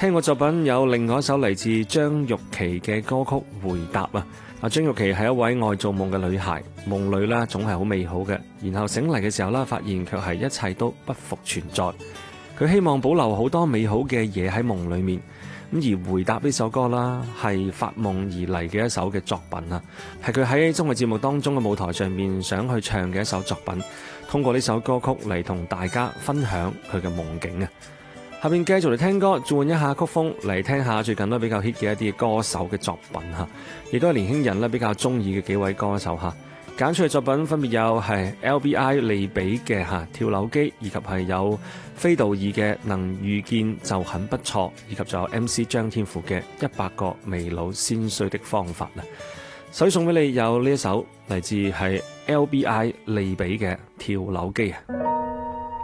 聽過作品有另外一首嚟自張玉琪嘅歌曲《回答》啊。張玉琪係一位愛做夢嘅女孩，夢裏呢總係好美好嘅，然後醒嚟嘅時候呢，發現卻係一切都不復存在。佢希望保留好多美好嘅嘢喺夢裏面。咁而回答呢首歌啦，係發夢而嚟嘅一首嘅作品啊，係佢喺綜藝節目當中嘅舞台上面想去唱嘅一首作品，通過呢首歌曲嚟同大家分享佢嘅夢境啊。下面繼續嚟聽歌，轉換一下曲風，嚟聽下最近都比較 hit 嘅一啲歌手嘅作品嚇，亦都係年輕人咧比較中意嘅幾位歌手嚇。揀出嘅作品分別有係 LBI 利比嘅跳樓機，以及係有非道爾嘅能遇見就很不錯，以及仲有 MC 張天賦嘅100個未老先衰的方法啊。所以送俾你有呢一首嚟自係 LBI 利比嘅跳樓機啊。